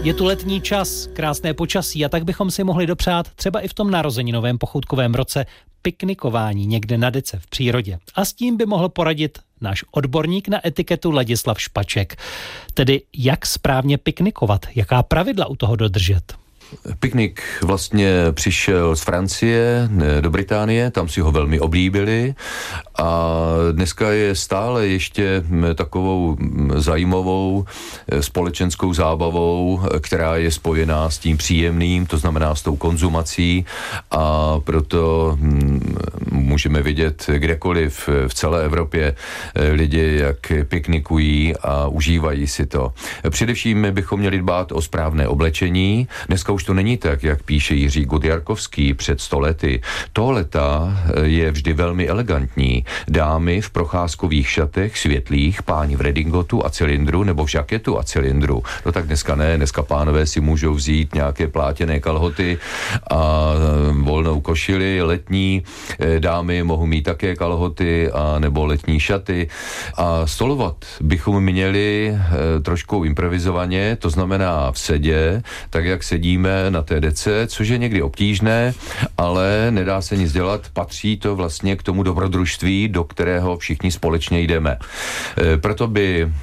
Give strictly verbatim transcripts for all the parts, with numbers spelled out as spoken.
Je tu letní čas, krásné počasí a tak bychom si mohli dopřát třeba i v tom narozeninovém pochoutkovém roce piknikování někde na dece v přírodě. A s tím by mohl poradit náš odborník na etiketu Ladislav Špaček. Tedy jak správně piknikovat, jaká pravidla u toho dodržet? Piknik vlastně přišel z Francie do Británie, tam si ho velmi oblíbili a dneska je stále ještě takovou zajímavou společenskou zábavou, která je spojená s tím příjemným, to znamená s tou konzumací, a proto můžeme vidět kdekoliv v celé Evropě lidi, jak piknikují a užívají si to. Především bychom měli dbát o správné oblečení. Dneska už to není tak, jak píše Jiří Godjarkovský před sto lety. Toaleta je vždy velmi elegantní. Dámy v procházkových šatech světlých, páni v redingotu a cylindru nebo v žaketu a cylindru. No tak dneska ne, dneska pánové si můžou vzít nějaké plátěné kalhoty a volnou košili letní. Dámy mohou mít také kalhoty a nebo letní šaty. A stolovat bychom měli trošku improvizovaně, to znamená v sedě, tak jak sedíme na té dece, což je někdy obtížné, ale nedá se nic dělat, patří to vlastně k tomu dobrodružství, do kterého všichni společně jdeme. E, proto by, e,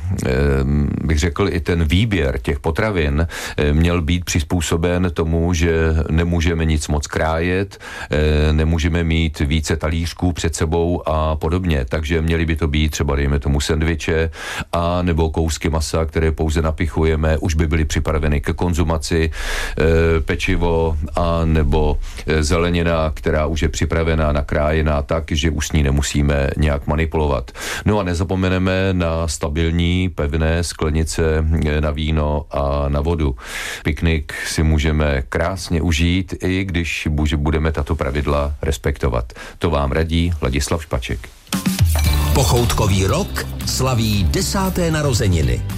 bych řekl, i ten výběr těch potravin e, měl být přizpůsoben tomu, že nemůžeme nic moc krájet, e, nemůžeme mít více talířků před sebou a podobně, takže měly by to být třeba, dejme tomu, sendviče a nebo kousky masa, které pouze napichujeme, už by byly připraveny ke konzumaci, e, pečivo a nebo zelenina, která už je připravená, nakrájená tak, že už s ní nemusíme nějak manipulovat. No a nezapomeneme na stabilní, pevné sklenice na víno a na vodu. Piknik si můžeme krásně užít, i když budeme tato pravidla respektovat. To vám radí Ladislav Špaček. Pochoutkový rok slaví desáté narozeniny.